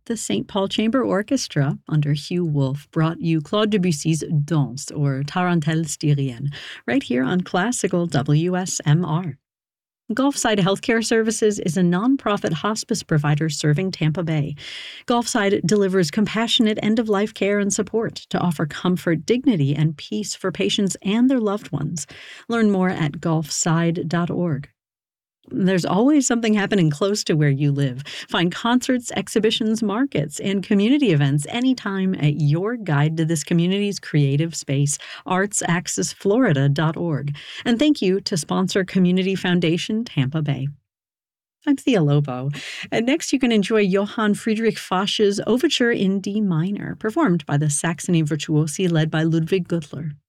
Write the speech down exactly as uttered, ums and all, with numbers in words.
The Saint Paul Chamber Orchestra, under Hugh Wolf, brought you Claude Debussy's Danse, or Tarentelle Styrienne, right here on Classical W S M R. Gulfside Healthcare Services is a nonprofit hospice provider serving Tampa Bay. Gulfside delivers compassionate end-of-life care and support to offer comfort, dignity, and peace for patients and their loved ones. Learn more at gulfside dot org. There's always something happening close to where you live. Find concerts, exhibitions, markets, and community events anytime at your guide to this community's creative space, arts axis florida dot org. And thank you to sponsor Community Foundation Tampa Bay. I'm Thea Lobo, and next you can enjoy Johann Friedrich Foch's Overture in D minor, performed by the Saxony Virtuosi led by Ludwig Gutler.